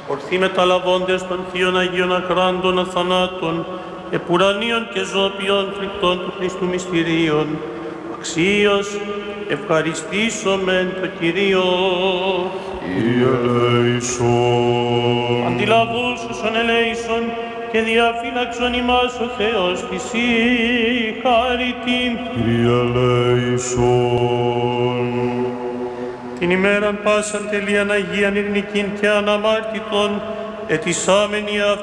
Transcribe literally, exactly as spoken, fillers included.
ορθοί μεταλαβώντες των Θείων Αγίων Ακράντων αθανάτων, επουρανίων και ζώπιων φρικτών του Χριστού μυστηρίων, αξίως ευχαριστήσομεν το Κυρίο. Κύριε ελέησον. Αντιλαβούσουσον ελέησον και διαφύλαξον ημάς ο Θεός της η χάριτην. Κύριε ελέησον. Την ημέραν πάσαν τελείαν Αγίαν ειρηνικήν και αναμάρτητον, ετισάμενοι